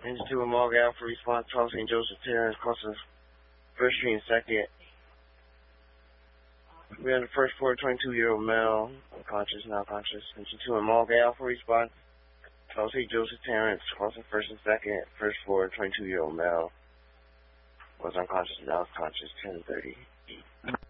Engine 2 and Morgan Alpha response, Charles St. Joseph Terrence, crossing 1st Street and 2nd. We have the first floor, 22-year-old male, unconscious, now conscious. Engine 2 and Morgan Alpha response, Charles St. Joseph Terrence, crossing 1st and 2nd, 1st floor, 22-year-old male, was unconscious, now conscious, 10:30.